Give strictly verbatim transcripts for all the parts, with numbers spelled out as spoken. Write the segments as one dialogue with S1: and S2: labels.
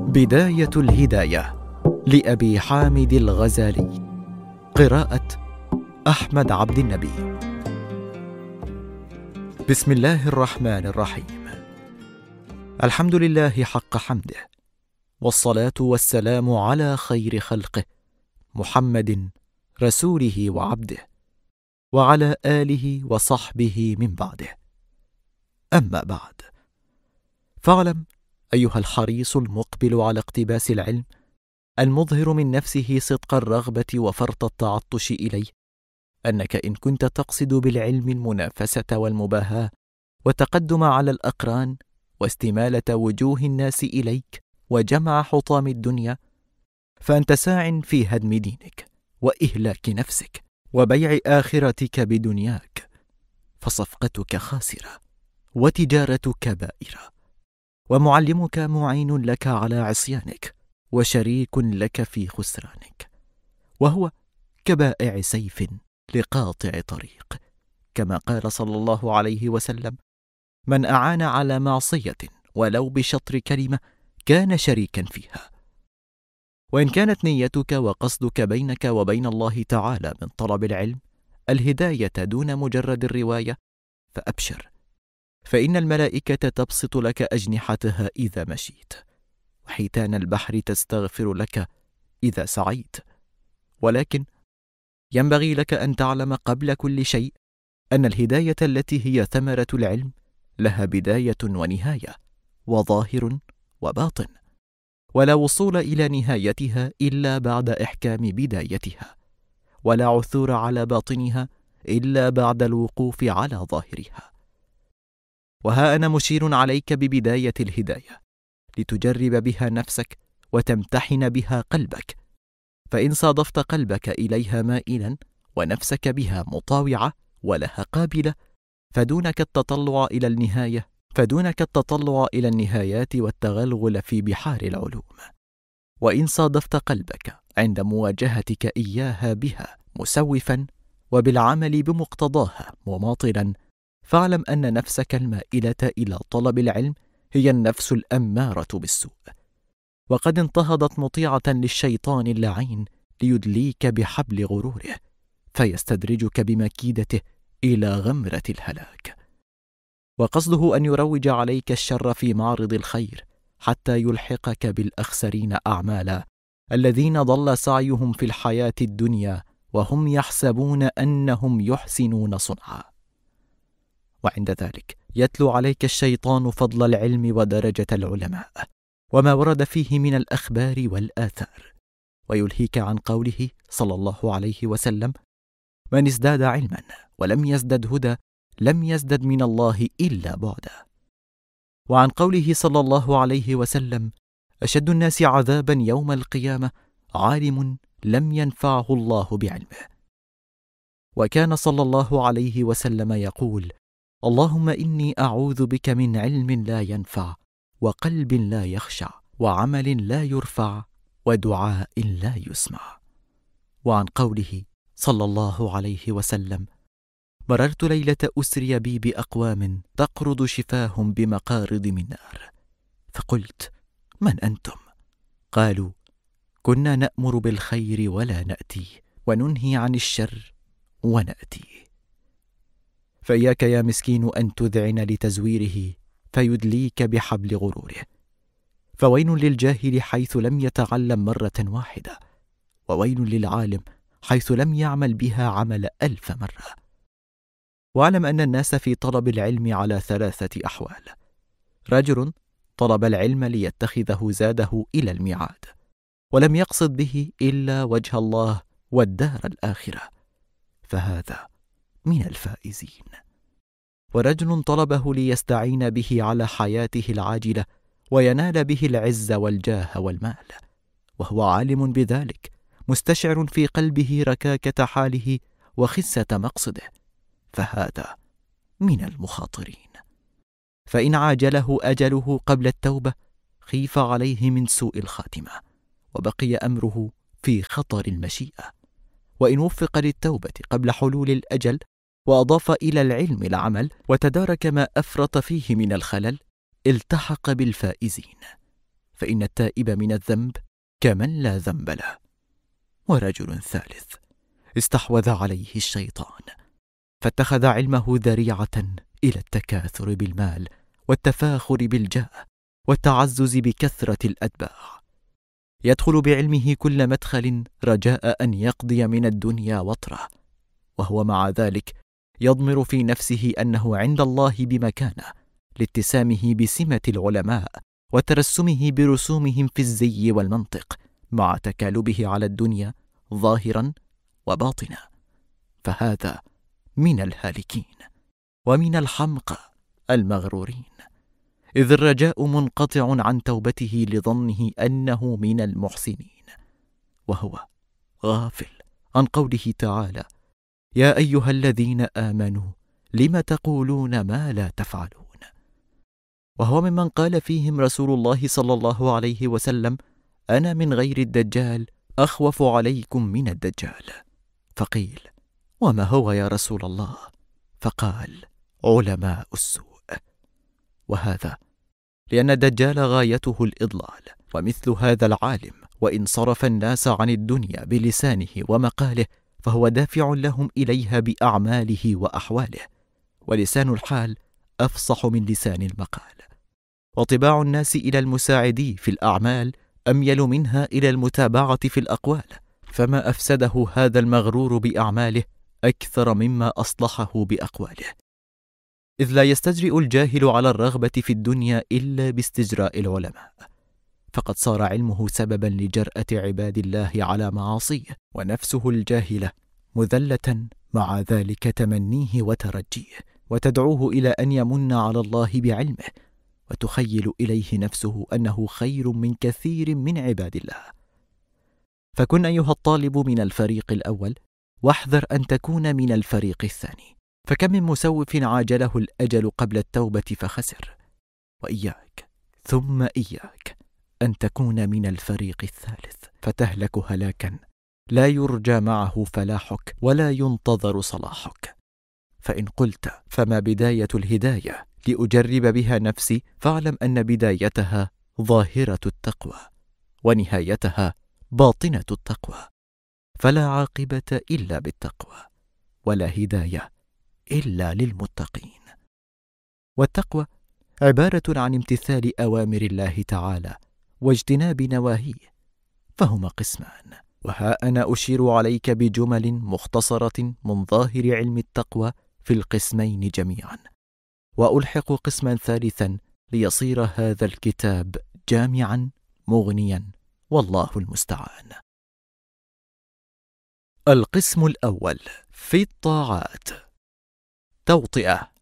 S1: بداية الهداية لأبي حامد الغزالي. قراءة أحمد عبد النبي. بسم الله الرحمن الرحيم. الحمد لله حق حمده، والصلاة والسلام على خير خلقه محمد رسوله وعبده، وعلى آله وصحبه من بعده. أما بعد، فاعلم أيها الحريص المقبل على اقتباس العلم، المظهر من نفسه صدق الرغبة وفرط التعطش إليه، أنك إن كنت تقصد بالعلم المنافسة والمباهاة والتقدم على الأقران واستمالة وجوه الناس إليك وجمع حطام الدنيا، فأنت ساع في هدم دينك وإهلاك نفسك وبيع آخرتك بدنياك، فصفقتك خاسرة وتجارتك بائرة، ومعلمك معين لك على عصيانك وشريك لك في خسرانك، وهو كبائع سيف لقاطع طريق، كما قال صلى الله عليه وسلم: من أعان على معصية ولو بشطر كلمة كان شريكا فيها. وإن كانت نيتك وقصدك بينك وبين الله تعالى من طلب العلم الهداية دون مجرد الرواية، فأبشر، فإن الملائكة تبسط لك أجنحتها إذا مشيت، وحيتان البحر تستغفر لك إذا سعيت. ولكن ينبغي لك أن تعلم قبل كل شيء أن الهداية التي هي ثمرة العلم لها بداية ونهاية، وظاهر وباطن، ولا وصول إلى نهايتها إلا بعد إحكام بدايتها، ولا عثور على باطنها إلا بعد الوقوف على ظاهرها. وها أنا مشير عليك ببداية الهداية لتجرب بها نفسك وتمتحن بها قلبك، فإن صادفت قلبك إليها مائلا ونفسك بها مطاوعة ولها قابلة، فدونك التطلع إلى النهاية فدونك التطلع إلى النهايات والتغلغل في بحار العلوم. وإن صادفت قلبك عند مواجهتك إياها بها مسوفا وبالعمل بمقتضاها مماطلا، فاعلم أن نفسك المائلة إلى طلب العلم هي النفس الأمارة بالسوء، وقد انتهضت مطيعة للشيطان اللعين ليدليك بحبل غروره، فيستدرجك بمكيدته إلى غمرة الهلاك، وقصده أن يروج عليك الشر في معرض الخير حتى يلحقك بالأخسرين أعمالا، الذين ضل سعيهم في الحياة الدنيا وهم يحسبون أنهم يحسنون صنعا. وعند ذلك يتلو عليك الشيطان فضل العلم ودرجة العلماء وما ورد فيه من الأخبار والآثار، ويلهيك عن قوله صلى الله عليه وسلم: من ازداد علما ولم يزدد هدى لم يزدد من الله إلا بعدا. وعن قوله صلى الله عليه وسلم: أشد الناس عذابا يوم القيامة عالم لم ينفعه الله بعلمه. وكان صلى الله عليه وسلم يقول: اللهم إني أعوذ بك من علم لا ينفع، وقلب لا يخشع، وعمل لا يرفع، ودعاء لا يسمع. وعن قوله صلى الله عليه وسلم: مررت ليلة أسري بي بأقوام تقرض شفاهم بمقارض من نار، فقلت: من أنتم؟ قالوا: كنا نأمر بالخير ولا نأتيه، وننهي عن الشر ونأتيه. فإياك يا مسكين أن تذعن لتزويره فيدليك بحبل غروره، فويل للجاهل حيث لم يتعلم مرة واحدة، وويل للعالم حيث لم يعمل بها عمل ألف مرة. واعلم أن الناس في طلب العلم على ثلاثة أحوال: رجل طلب العلم ليتخذه زاده إلى الميعاد، ولم يقصد به إلا وجه الله والدار الآخرة، فهذا من الفائزين. ورجل طلبه ليستعين به على حياته العاجلة وينال به العز والجاه والمال، وهو عالم بذلك مستشعر في قلبه ركاكة حاله وخسة مقصده، فهذا من المخاطرين. فإن عاجله أجله قبل التوبة خيف عليه من سوء الخاتمة، وبقي أمره في خطر المشيئة. وإن وفق للتوبة قبل حلول الأجل وأضاف إلى العلم العمل وتدارك ما أفرط فيه من الخلل، التحق بالفائزين. فإن التائب من الذنب كمن لا ذنب له. ورجل ثالث استحوذ عليه الشيطان فاتخذ علمه ذريعة إلى التكاثر بالمال والتفاخر بالجاه والتعزز بكثرة الأتباع، يدخل بعلمه كل مدخل رجاء أن يقضي من الدنيا وطره، وهو مع ذلك يضمر في نفسه أنه عند الله بمكانه لاتسامه بسمة العلماء وترسمه برسومهم في الزي والمنطق، مع تكالبه على الدنيا ظاهرا وباطنا. فهذا من الهالكين ومن الحمقى المغرورين، إذ الرجاء منقطع عن توبته لظنه أنه من المحسنين، وهو غافل عن قوله تعالى: يا أيها الذين آمنوا لم تقولون ما لا تفعلون، وهو ممن قال فيهم رسول الله صلى الله عليه وسلم: أنا من غير الدجال أخوف عليكم من الدجال. فقيل: وما هو يا رسول الله؟ فقال: علماء السوء. وهذا لأن الدجال غايته الإضلال، ومثل هذا العالم وإن صرف الناس عن الدنيا بلسانه ومقاله فهو دافع لهم إليها بأعماله وأحواله، ولسان الحال أفصح من لسان المقال، وطباع الناس إلى المساعدي في الأعمال أميل منها إلى المتابعة في الأقوال، فما أفسده هذا المغرور بأعماله أكثر مما أصلحه بأقواله، إذ لا يستجرئ الجاهل على الرغبة في الدنيا إلا باستجراء العلماء، فقد صار علمه سببا لجرأة عباد الله على معاصيه، ونفسه الجاهلة مذلة مع ذلك تمنيه وترجيه، وتدعوه إلى أن يمن على الله بعلمه، وتخيل إليه نفسه أنه خير من كثير من عباد الله. فكن أيها الطالب من الفريق الأول، واحذر أن تكون من الفريق الثاني، فكم من مسوف عاجله الأجل قبل التوبة فخسر. وإياك ثم إياك أن تكون من الفريق الثالث فتهلك هلاكا لا يرجى معه فلاحك ولا ينتظر صلاحك. فإن قلت: فما بداية الهداية لأجرب بها نفسي؟ فاعلم أن بدايتها ظاهرة التقوى، ونهايتها باطنة التقوى، فلا عاقبة إلا بالتقوى، ولا هداية إلا للمتقين. والتقوى عبارة عن امتثال أوامر الله تعالى واجتناب نواهيه، فهما قسمان، وها أنا أشير عليك بجمل مختصرة من ظاهر علم التقوى في القسمين جميعا، وألحق قسما ثالثا ليصير هذا الكتاب جامعا مغنيا، والله المستعان. القسم الأول في الطاعات. توطئة.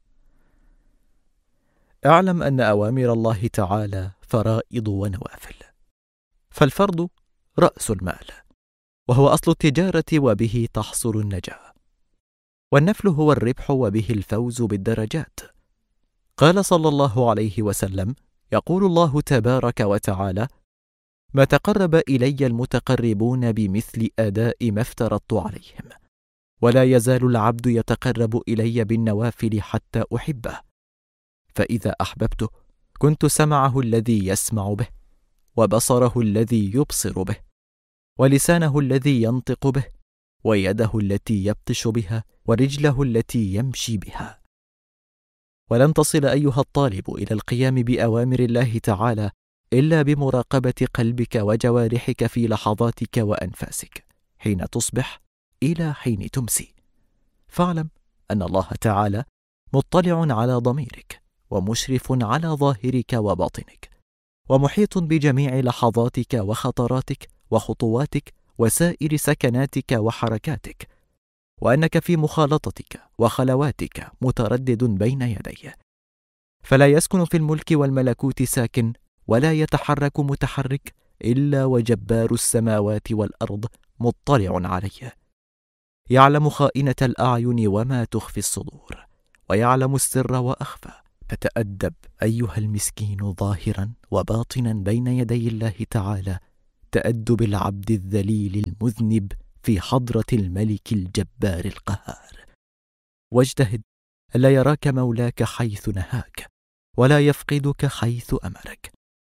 S1: اعلم أن أوامر الله تعالى فرائض ونوافل، فالفرض رأس المال، وهو أصل التجارة وبه تحصل النجاة، والنفل هو الربح وبه الفوز بالدرجات. قال صلى الله عليه وسلم: يقول الله تبارك وتعالى: ما تقرب إلي المتقربون بمثل أداء ما افترضت عليهم، ولا يزال العبد يتقرب إلي بالنوافل حتى أحبه، فإذا أحببته كنت سمعه الذي يسمع به، وبصره الذي يبصر به، ولسانه الذي ينطق به، ويده التي يبطش بها، ورجله التي يمشي بها. ولن تصل أيها الطالب إلى القيام بأوامر الله تعالى إلا بمراقبة قلبك وجوارحك في لحظاتك وأنفاسك، حين تصبح إلى حين تمسي. فاعلم أن الله تعالى مطلع على ضميرك، ومشرف على ظاهرك وباطنك، ومحيط بجميع لحظاتك وخطراتك وخطواتك وسائر سكناتك وحركاتك، وأنك في مخالطتك وخلواتك متردد بين يديه، فلا يسكن في الملك والملكوت ساكن، ولا يتحرك متحرك إلا وجبار السماوات والأرض مطلع عليه، يعلم خائنة الأعين وما تخفي الصدور، ويعلم السر وأخفى. فتأدب أيها المسكين ظاهرا وباطنا بين يدي الله تعالى تأدب العبد الذليل المذنب في حضرة الملك الجبار القهار، واجتهد ألا يراك مولاك حيث نهاك، ولا يفقدك حيث أمرك،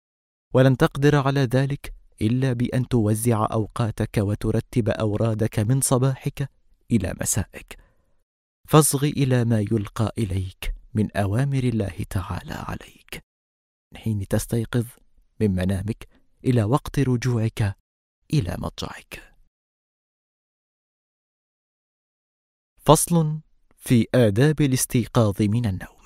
S1: ولن تقدر على ذلك إلا بأن توزع أوقاتك وترتب أورادك من صباحك إلى مسائك، فاصغ إلى ما يلقى إليك من أوامر الله تعالى عليك من حين تستيقظ من منامك إلى وقت رجوعك إلى مضجعك. فصل في آداب الاستيقاظ من النوم.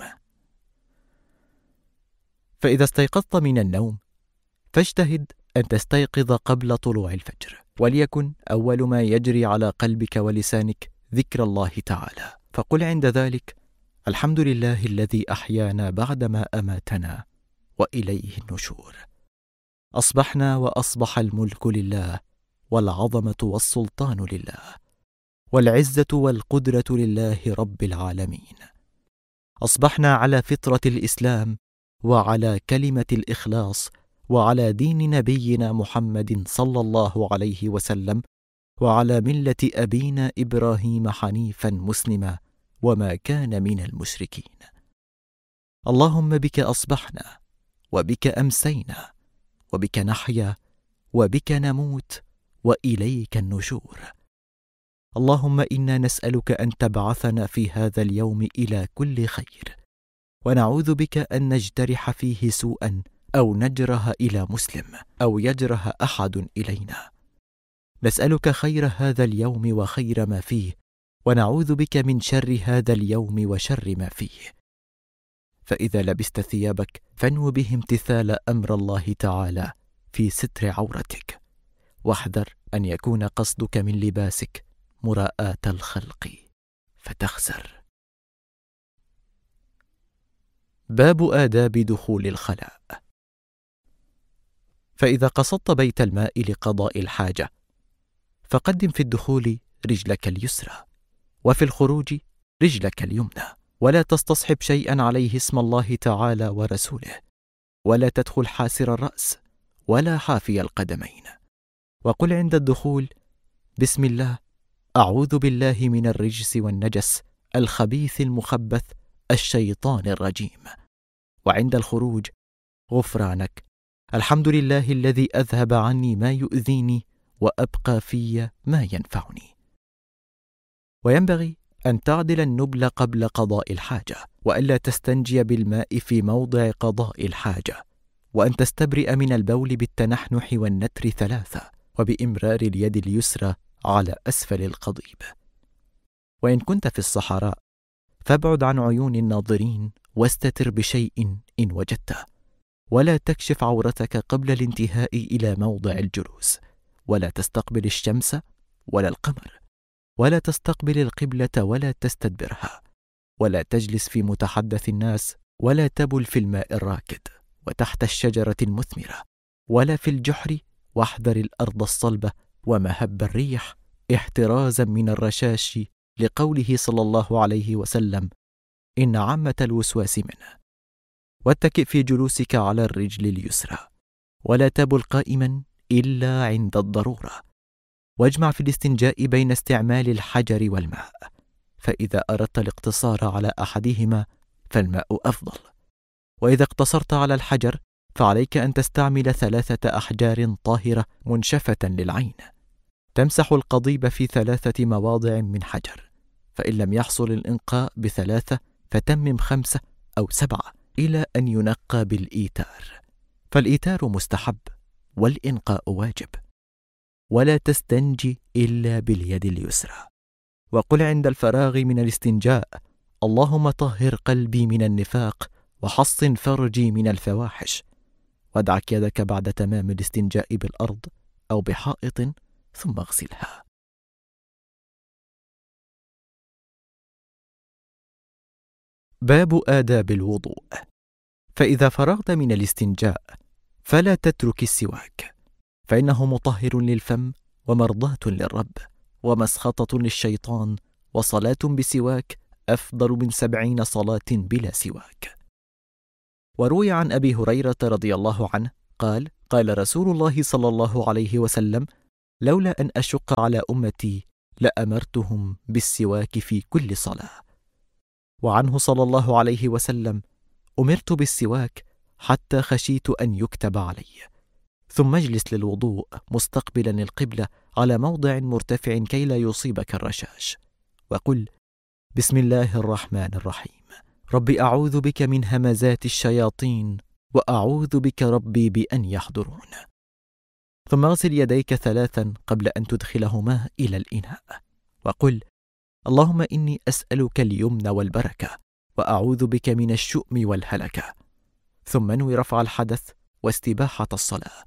S1: فإذا استيقظت من النوم فاجتهد أن تستيقظ قبل طلوع الفجر، وليكن أول ما يجري على قلبك ولسانك ذكر الله تعالى، فقل عند ذلك: الحمد لله الذي أحيانا بعدما أماتنا وإليه النشور. أصبحنا وأصبح الملك لله، والعظمة والسلطان لله، والعزة والقدرة لله رب العالمين. أصبحنا على فطرة الإسلام، وعلى كلمة الإخلاص، وعلى دين نبينا محمد صلى الله عليه وسلم، وعلى ملة أبينا إبراهيم حنيفا مسلما، وما كان من المشركين. اللهم بك أصبحنا، وبك أمسينا، وبك نحيا، وبك نموت، وإليك النشور. اللهم إنا نسألك أن تبعثنا في هذا اليوم إلى كل خير، ونعوذ بك أن نجترح فيه سوءا أو نجره إلى مسلم أو يجره أحد إلينا. نسألك خير هذا اليوم وخير ما فيه، ونعوذ بك من شر هذا اليوم وشر ما فيه. فإذا لبست ثيابك فانو به امتثال أمر الله تعالى في ستر عورتك، واحذر أن يكون قصدك من لباسك مراءاة الخلق فتخسر. باب آداب دخول الخلاء. فإذا قصدت بيت الماء لقضاء الحاجة فقدم في الدخول رجلك اليسرى، وفي الخروج رجلك اليمنى، ولا تستصحب شيئا عليه اسم الله تعالى ورسوله، ولا تدخل حاسر الرأس ولا حافي القدمين. وقل عند الدخول: بسم الله، أعوذ بالله من الرجس والنجس الخبيث المخبث الشيطان الرجيم. وعند الخروج: غفرانك، الحمد لله الذي أذهب عني ما يؤذيني وأبقى في ما ينفعني. وينبغي أن تعدل النبل قبل قضاء الحاجة، وألا تستنجي بالماء في موضع قضاء الحاجة، وأن تستبرئ من البول بالتنحنح والنتر ثلاثة، وبإمرار اليد اليسرى على أسفل القضيب. وإن كنت في الصحراء فابعد عن عيون الناظرين، واستتر بشيء إن وجدته، ولا تكشف عورتك قبل الانتهاء إلى موضع الجلوس، ولا تستقبل الشمس ولا القمر، ولا تستقبل القبلة ولا تستدبرها، ولا تجلس في متحدث الناس، ولا تبل في الماء الراكد وتحت الشجرة المثمرة، ولا في الجحر، واحذر الأرض الصلبة ومهب الريح احترازا من الرشاش، لقوله صلى الله عليه وسلم: إن عامة الوسواس منه. واتكئ في جلوسك على الرجل اليسرى، ولا تبل قائما إلا عند الضرورة. واجمع في الاستنجاء بين استعمال الحجر والماء، فإذا أردت الاقتصار على أحدهما فالماء أفضل، وإذا اقتصرت على الحجر فعليك أن تستعمل ثلاثة أحجار طاهرة منشفة للعين. تمسح القضيب في ثلاثة مواضع من حجر، فإن لم يحصل الإنقاء بثلاثة فتمم خمسة أو سبعة إلى أن ينقى بالإيتار، فالإيتار مستحب والإنقاء واجب. ولا تستنجي إلا باليد اليسرى. وقل عند الفراغ من الاستنجاء: اللهم طهر قلبي من النفاق، وحصن فرجي من الفواحش. وادعك يدك بعد تمام الاستنجاء بالأرض أو بحائط ثم اغسلها. باب آداب الوضوء. فإذا فرغت من الاستنجاء فلا تترك السواك، فإنه مطهر للفم ومرضاة للرب ومسخطة للشيطان، وصلاة بسواك أفضل من سبعين صلاة بلا سواك. وروي عن أبي هريرة رضي الله عنه قال: قال رسول الله صلى الله عليه وسلم: لولا أن أشق على أمتي لأمرتهم بالسواك في كل صلاة. وعنه صلى الله عليه وسلم: أمرت بالسواك حتى خشيت أن يكتب علي. ثم اجلس للوضوء مستقبلا القبلة على موضع مرتفع كي لا يصيبك الرشاش، وقل: بسم الله الرحمن الرحيم، رب أعوذ بك من همزات الشياطين وأعوذ بك ربي بأن يحضرون. ثم اغسل يديك ثلاثا قبل أن تدخلهما إلى الإناء، وقل: اللهم إني أسألك اليمن والبركة وأعوذ بك من الشؤم والهلكة. ثم انوي رفع الحدث واستباحة الصلاة.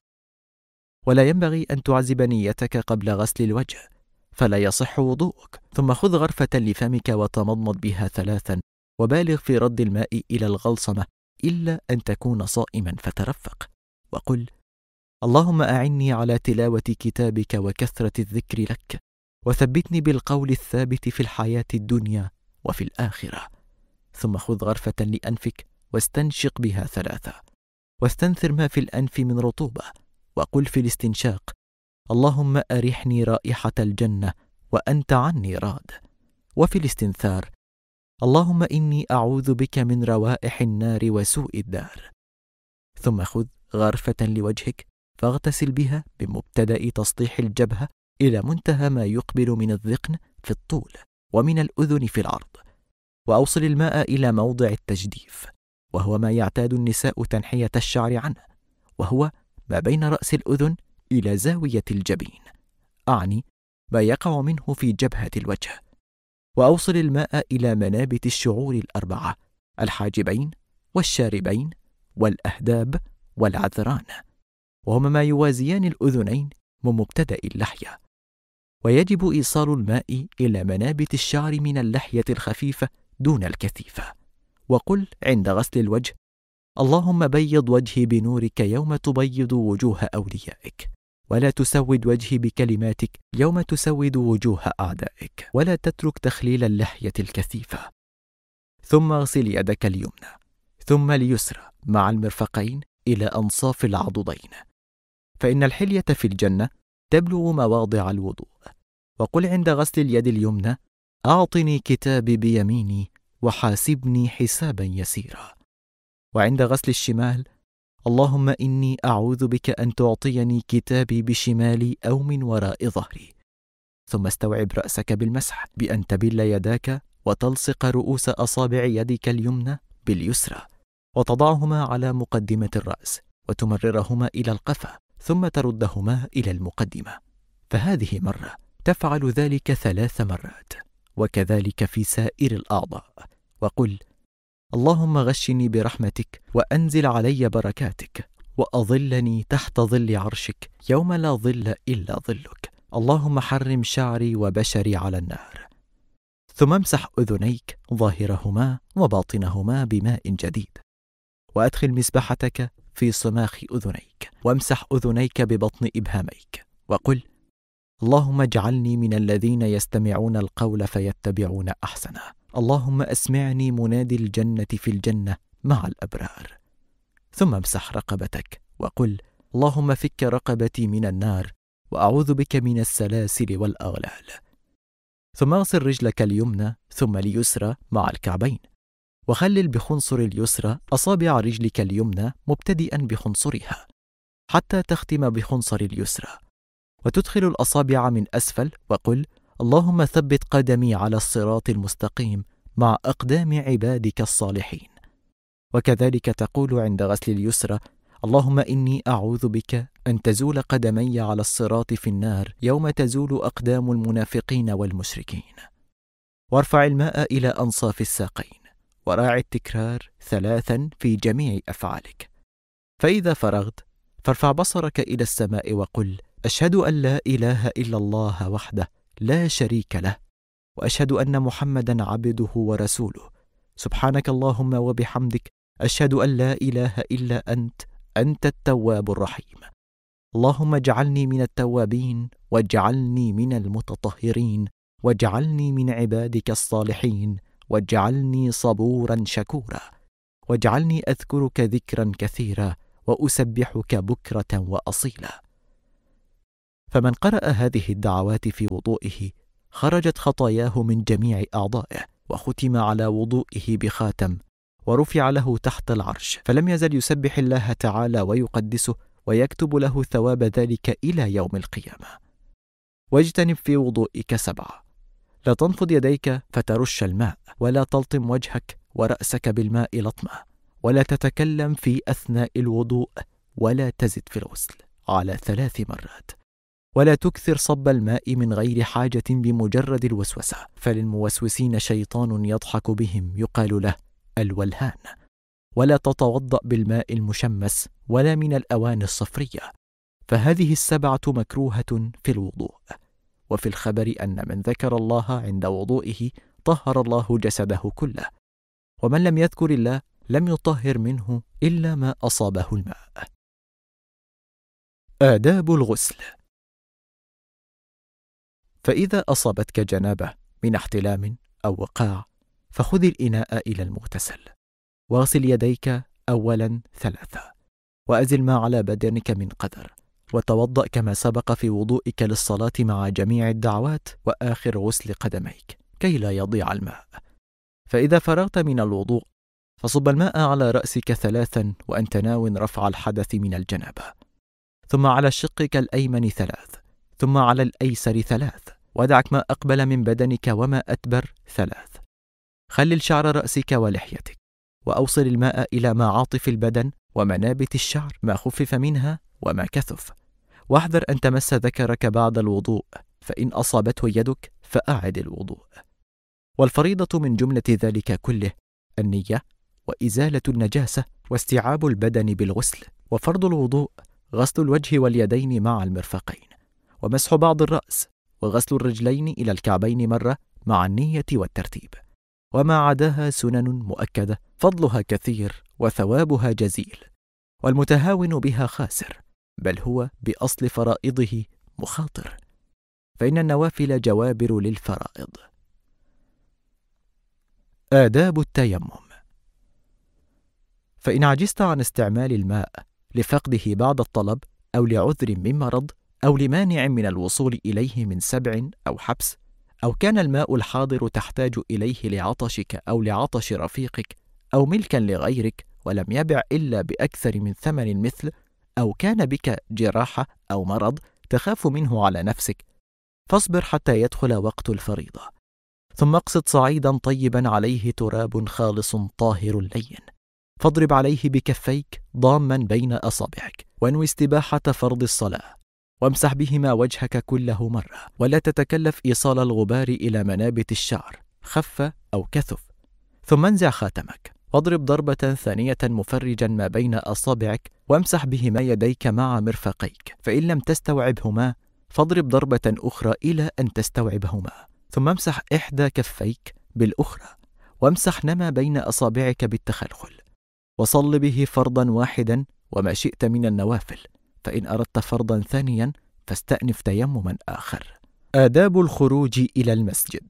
S1: ولا ينبغي أن تعزب نيتك قبل غسل الوجه، فلا يصح وضوءك. ثم خذ غرفة لفمك وتمضمض بها ثلاثا، وبالغ في رد الماء إلى الغلصمة إلا أن تكون صائما فترفق، وقل: اللهم أعني على تلاوة كتابك وكثرة الذكر لك، وثبتني بالقول الثابت في الحياة الدنيا وفي الآخرة. ثم خذ غرفة لأنفك واستنشق بها ثلاثة، واستنثر ما في الأنف من رطوبة، وقل في الاستنشاق: اللهم أرحني رائحة الجنة وأنت عني راض. وفي الاستنثار: اللهم إني أعوذ بك من روائح النار وسوء الدار. ثم خذ غرفة لوجهك فاغتسل بها بمبتدأ تسطيح الجبهة إلى منتهى ما يقبل من الذقن في الطول ومن الأذن في العرض، وأوصل الماء إلى موضع التجديف، وهو ما يعتاد النساء تنحية الشعر عنه، وهو ما بين رأس الأذن إلى زاوية الجبين، أعني ما يقع منه في جبهة الوجه. وأوصل الماء إلى منابت الشعور الأربعة: الحاجبين والشاربين والأهداب والعذران، وهما ما يوازيان الأذنين من مبتدأ اللحية. ويجب إيصال الماء إلى منابت الشعر من اللحية الخفيفة دون الكثيفة. وقل عند غسل الوجه: اللهم بيض وجهي بنورك يوم تبيض وجوه أوليائك، ولا تسود وجهي بكلماتك يوم تسود وجوه أعدائك، ولا تترك تخليل اللحية الكثيفة. ثم اغسل يدك اليمنى ثم اليسرى مع المرفقين إلى أنصاف العضدين، فإن الحلية في الجنة تبلغ مواضع الوضوء. وقل عند غسل اليد اليمنى: أعطني كتابي بيميني وحاسبني حسابا يسيرا. وعند غسل الشمال: اللهم إني أعوذ بك أن تعطيني كتابي بشمالي أو من وراء ظهري. ثم استوعب رأسك بالمسح بأن تبل يداك وتلصق رؤوس أصابع يدك اليمنى باليسرى، وتضعهما على مقدمة الرأس وتمررهما إلى القفا، ثم تردهما إلى المقدمة. فهذه مرة، تفعل ذلك ثلاث مرات، وكذلك في سائر الأعضاء. وقل: اللهم غشني برحمتك وأنزل علي بركاتك، وأظلني تحت ظل عرشك يوم لا ظل إلا ظلك. اللهم حرم شعري وبشري على النار. ثم امسح أذنيك ظاهرهما وباطنهما بماء جديد، وأدخل مسبحتك في صماخ أذنيك، وامسح أذنيك ببطن إبهاميك، وقل: اللهم اجعلني من الذين يستمعون القول فيتبعون أحسنه. اللهم أسمعني منادي الجنة في الجنة مع الأبرار. ثم امسح رقبتك وقل: اللهم فك رقبتي من النار، وأعوذ بك من السلاسل والأغلال. ثم اغسل رجلك اليمنى ثم اليسرى مع الكعبين، وخلل بخنصر اليسرى أصابع رجلك اليمنى مبتدئا بخنصرها حتى تختم بخنصر اليسرى، وتدخل الأصابع من أسفل، وقل: اللهم ثبت قدمي على الصراط المستقيم مع أقدام عبادك الصالحين. وكذلك تقول عند غسل اليسرى: اللهم إني أعوذ بك أن تزول قدمي على الصراط في النار يوم تزول أقدام المنافقين والمشركين. وارفع الماء إلى أنصاف الساقين، وراعي التكرار ثلاثا في جميع أفعالك. فإذا فرغت فارفع بصرك إلى السماء وقل: أشهد أن لا إله إلا الله وحده لا شريك له، وأشهد أن محمدا عبده ورسوله. سبحانك اللهم وبحمدك، أشهد أن لا إله إلا أنت، أنت التواب الرحيم. اللهم اجعلني من التوابين، واجعلني من المتطهرين، واجعلني من عبادك الصالحين، واجعلني صبورا شكورا، واجعلني أذكرك ذكرا كثيرا، وأسبحك بكرة وأصيلا. فمن قرأ هذه الدعوات في وضوئه خرجت خطاياه من جميع أعضائه، وختم على وضوئه بخاتم، ورفع له تحت العرش، فلم يزل يسبح الله تعالى ويقدسه ويكتب له ثواب ذلك إلى يوم القيامة. واجتنب في وضوئك سبعة: لا تنفض يديك فترش الماء، ولا تلطم وجهك ورأسك بالماء لطمة، ولا تتكلم في أثناء الوضوء، ولا تزد في الغسل على ثلاث مرات، ولا تكثر صب الماء من غير حاجة بمجرد الوسوسة، فللموسوسين شيطان يضحك بهم يقال له الولهان. ولا تتوضأ بالماء المشمس ولا من الأواني الصفرية، فهذه السبعة مكروهة في الوضوء. وفي الخبر أن من ذكر الله عند وضوئه طهر الله جسده كله، ومن لم يذكر الله لم يطهر منه إلا ما أصابه الماء. آداب الغسل. فإذا أصابتك جنابة من احتلام أو وقاع، فخذ الإناء إلى المغتسل، واغسل يديك أولا ثلاثة، وأزل ما على بدنك من قدر، وتوضأ كما سبق في وضوئك للصلاة مع جميع الدعوات، وآخر غسل قدميك كي لا يضيع الماء. فإذا فرغت من الوضوء فصب الماء على رأسك ثلاثا وأنت ناو رفع الحدث من الجنابة، ثم على شقك الأيمن ثلاث، ثم على الأيسر ثلاث، ودعك ما أقبل من بدنك وما أدبر ثلاث. خلل شعر رأسك ولحيتك، وأوصل الماء إلى معاطف البدن ومنابت الشعر ما خفف منها وما كثف، واحذر أن تمس ذكرك بعد الوضوء، فإن أصابته يدك فأعد الوضوء. والفريضة من جملة ذلك كله النية، وإزالة النجاسة، واستيعاب البدن بالغسل. وفرض الوضوء غسل الوجه واليدين مع المرفقين، ومسح بعض الرأس، وغسل الرجلين إلى الكعبين مرة مع النية والترتيب. وما عداها سنن مؤكدة فضلها كثير وثوابها جزيل، والمتهاون بها خاسر، بل هو بأصل فرائضه مخاطر، فإن النوافل جوابر للفرائض. آداب التيمم. فإن عجزت عن استعمال الماء لفقده بعد الطلب، أو لعذر من مرض، أو لمانع من الوصول إليه من سبع أو حبس، أو كان الماء الحاضر تحتاج إليه لعطشك أو لعطش رفيقك، أو ملكا لغيرك ولم يبع إلا بأكثر من ثمن المثل، أو كان بك جراحة أو مرض تخاف منه على نفسك، فاصبر حتى يدخل وقت الفريضة، ثم اقصد صعيدا طيبا عليه تراب خالص طاهر لين، فاضرب عليه بكفيك ضاما بين أصابعك، وانوي استباحة فرض الصلاة، وامسح بهما وجهك كله مرة، ولا تتكلف إيصال الغبار إلى منابت الشعر خف أو كثف. ثم انزع خاتمك، واضرب ضربة ثانية مفرجا ما بين أصابعك، وامسح بهما يديك مع مرفقيك، فإن لم تستوعبهما فاضرب ضربة أخرى إلى أن تستوعبهما، ثم امسح إحدى كفيك بالأخرى، وامسح نما بين أصابعك بالتخلخل، وصل به فرضا واحدا وما شئت من النوافل، فإن أردت فرضا ثانيا فاستأنف تيمما آخر. آداب الخروج إلى المسجد.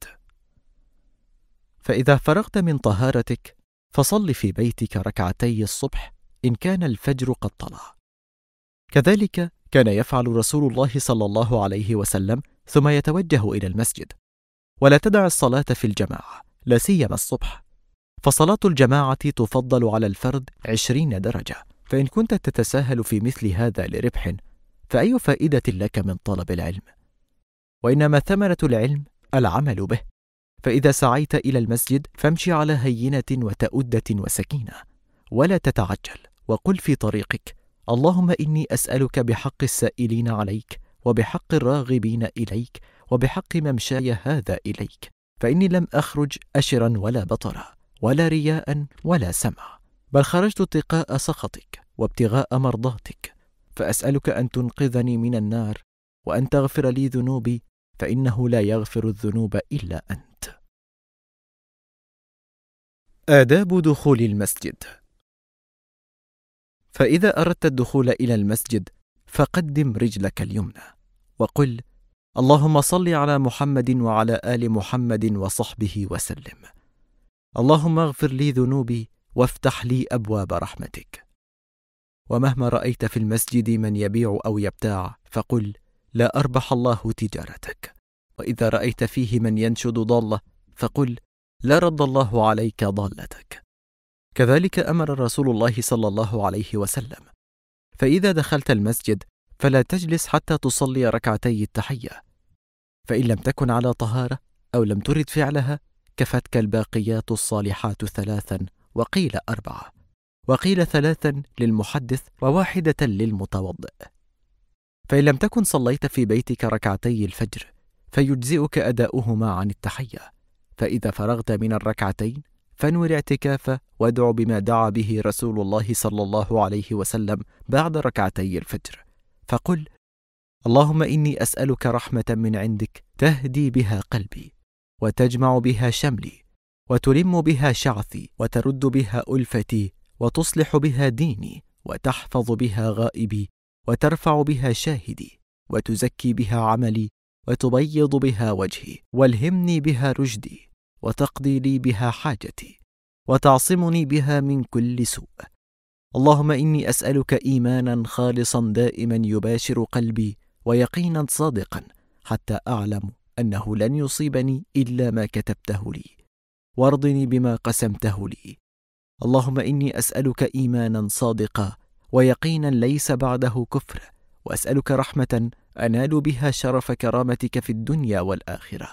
S1: فإذا فرغت من طهارتك فصل في بيتك ركعتي الصبح إن كان الفجر قد طلع. كذلك كان يفعل رسول الله صلى الله عليه وسلم، ثم يتوجه إلى المسجد. ولا تدع الصلاة في الجماعة، لا سيما الصبح، فصلاة الجماعة تفضل على الفرد عشرين درجة، فإن كنت تتساهل في مثل هذا لربح، فأي فائدة لك من طلب العلم؟ وإنما ثمرة العلم العمل به. فإذا سعيت إلى المسجد فامشي على هينة وتؤدة وسكينة، ولا تتعجل، وقل في طريقك: اللهم إني أسألك بحق السائلين عليك، وبحق الراغبين إليك، وبحق ممشاي هذا إليك، فإني لم أخرج أشرا ولا بطرا ولا رياء ولا سمع، بل خرجت اتقاء سخطك وابتغاء مرضاتك، فأسألك أن تنقذني من النار، وأن تغفر لي ذنوبي، فإنه لا يغفر الذنوب إلا أنت. آداب دخول المسجد. فإذا أردت الدخول إلى المسجد فقدم رجلك اليمنى، وقل: اللهم صل على محمد وعلى آل محمد وصحبه وسلم. اللهم اغفر لي ذنوبي وافتح لي أبواب رحمتك. ومهما رأيت في المسجد من يبيع أو يبتاع فقل: لا أربح الله تجارتك. وإذا رأيت فيه من ينشد ضالة فقل: لا رد الله عليك ضالتك. كذلك أمر رسول الله صلى الله عليه وسلم. فإذا دخلت المسجد فلا تجلس حتى تصلي ركعتي التحية، فإن لم تكن على طهارة أو لم ترد فعلها كفتك الباقيات الصالحات ثلاثا، وقيل أربعة، وقيل ثلاثا للمحدث وواحدة للمتوضئ. فإن لم تكن صليت في بيتك ركعتي الفجر فيجزئك أداؤهما عن التحية، فإذا فرغت من الركعتين فانوي الاعتكاف وادع بما دعا به رسول الله صلى الله عليه وسلم بعد ركعتي الفجر، فقل: اللهم إني أسألك رحمة من عندك تهدي بها قلبي، وتجمع بها شملي، وتلم بها شعثي، وترد بها ألفتي، وتصلح بها ديني، وتحفظ بها غائبي، وترفع بها شاهدي، وتزكي بها عملي، وتبيض بها وجهي، والهمني بها رشدي، وتقضي لي بها حاجتي، وتعصمني بها من كل سوء. اللهم إني أسألك إيمانا خالصا دائما يباشر قلبي، ويقينا صادقا حتى أعلم أنه لن يصيبني إلا ما كتبته لي، وارضني بما قسمته لي. اللهم إني أسألك إيمانا صادقا ويقينا ليس بعده كفر، وأسألك رحمة أنال بها شرف كرامتك في الدنيا والآخرة.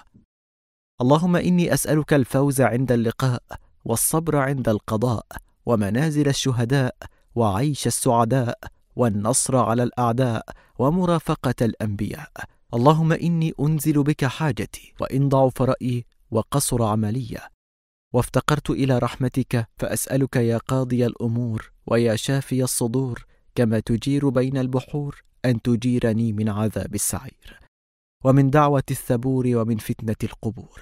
S1: اللهم إني أسألك الفوز عند اللقاء، والصبر عند القضاء، ومنازل الشهداء، وعيش السعداء، والنصر على الأعداء، ومرافقة الأنبياء. اللهم إني أنزل بك حاجتي، وإن ضعف رأيي وقصر عملي، وافتقرت إلى رحمتك، فأسألك يا قاضي الأمور ويا شافي الصدور، كما تجير بين البحور، أن تجيرني من عذاب السعير، ومن دعوة الثبور، ومن فتنة القبور.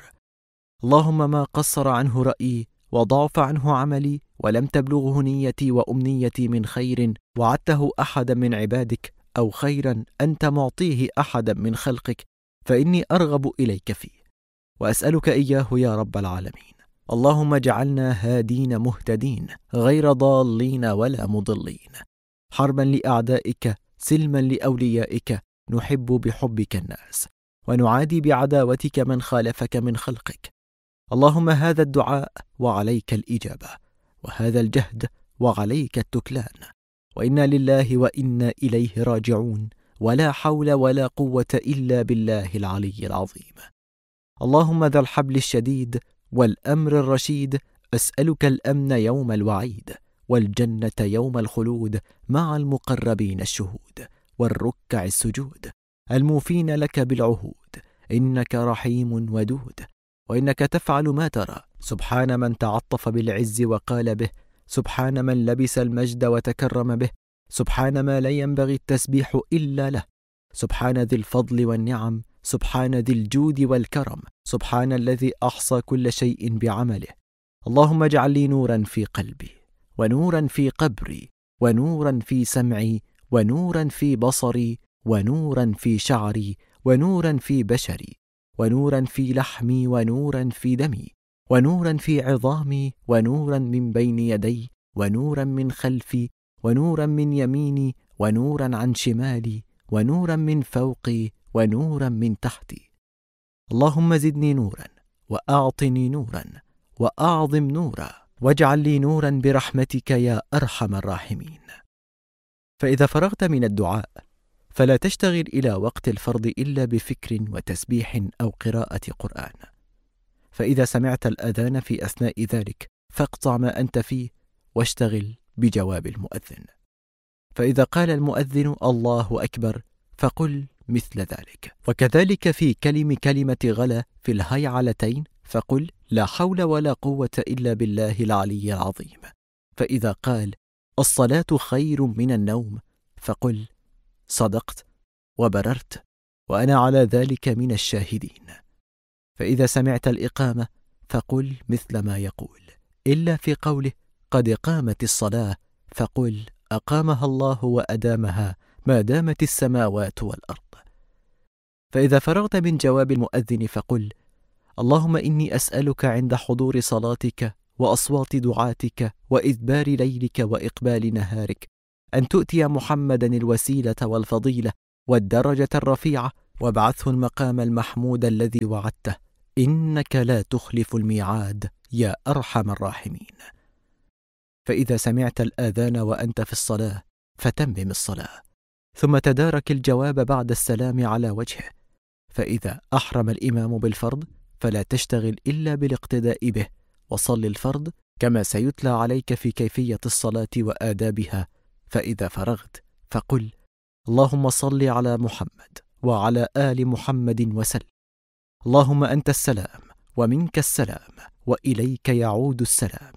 S1: اللهم ما قصر عنه رأيي وضعف عنه عملي، ولم تبلغه نيتي وأمنيتي من خير وعدته أحدا من عبادك، أو خيرا أنت معطيه أحدا من خلقك، فإني أرغب إليك فيه، وأسألك إياه يا رب العالمين. اللهم اجعلنا هادين مهتدين، غير ضالين ولا مضلين، حربا لأعدائك، سلما لأوليائك، نحب بحبك الناس، ونعادي بعداوتك من خالفك من خلقك. اللهم هذا الدعاء وعليك الإجابة، وهذا الجهد وعليك التكلان، وإنا لله وإنا إليه راجعون، ولا حول ولا قوة إلا بالله العلي العظيم. اللهم ذا الحبل الشديد والأمر الرشيد، أسألك الأمن يوم الوعيد، والجنة يوم الخلود، مع المقربين الشهود، والركع السجود، الموفين لك بالعهود، إنك رحيم ودود، وإنك تفعل ما ترى. سبحان من تعطف بالعز وقال به، سبحان من لبس المجد وتكرم به، سبحان ما لا ينبغي التسبيح إلا له، سبحان ذي الفضل والنعم، سبحان ذي الجود والكرم، سبحان الذي أحصى كل شيء بعمله. اللهم اجعل لي نورا في قلبي، ونورا في قبري، ونورا في سمعي، ونورا في بصري، ونورا في شعري، ونورا في بشري، ونورا في لحمي، ونورا في دمي، ونورا في عظامي، ونورا من بين يدي، ونورا من خلفي، ونورا من يميني، ونورا عن شمالي، ونورا من فوقي، ونورا من تحتي. اللهم زدني نورا، وأعطني نورا، وأعظم نورا، واجعل لي نورا برحمتك يا أرحم الراحمين. فإذا فرغت من الدعاء فلا تشتغل إلى وقت الفرض إلا بفكر وتسبيح أو قراءة قرآن، فإذا سمعت الأذان في أثناء ذلك فاقطع ما أنت فيه واشتغل بجواب المؤذن. فإذا قال المؤذن الله أكبر فقل مثل ذلك. وكذلك في كلم كلمة غلا في الهيعلتين فقل لا حول ولا قوة إلا بالله العلي العظيم. فإذا قال الصلاة خير من النوم فقل صدقت وبررت، وأنا على ذلك من الشاهدين. فإذا سمعت الإقامة فقل مثل ما يقول، إلا في قوله قد قامت الصلاة فقل أقامها الله وأدامها ما دامت السماوات والأرض. فإذا فرغت من جواب المؤذن فقل اللهم إني أسألك عند حضور صلاتك وأصوات دعاتك وإذبار ليلك وإقبال نهارك أن تؤتي محمدا الوسيلة والفضيلة والدرجة الرفيعة، وابعثه المقام المحمود الذي وعدته، إنك لا تخلف الميعاد يا أرحم الراحمين. فإذا سمعت الآذان وأنت في الصلاة فتمم الصلاة، ثم تدارك الجواب بعد السلام على وجهه. فإذا أحرم الإمام بالفرض فلا تشتغل إلا بالاقتداء به، وصل الفرض كما سيتلى عليك في كيفية الصلاة وآدابها. فإذا فرغت فقل: اللهم صل على محمد وعلى آل محمد وسلم. اللهم أنت السلام ومنك السلام وإليك يعود السلام.